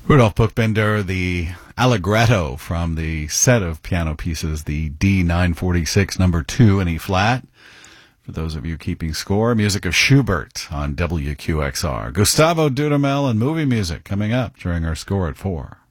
Rudolf Buchbinder, the Allegretto from the set of piano pieces, the D946 number 2 in E flat. For those of you keeping score, music of Schubert on WQXR. Gustavo Dudamel and movie music coming up during our score at 4.